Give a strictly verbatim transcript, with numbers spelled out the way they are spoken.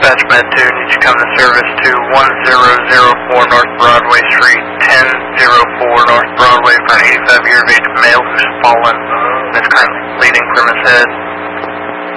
Dispatch Med two needs to come to service to one zero zero four North Broadway Street, ten oh four North Broadway for an eighty-five year of age male who's fallen. That's currently bleeding from his head.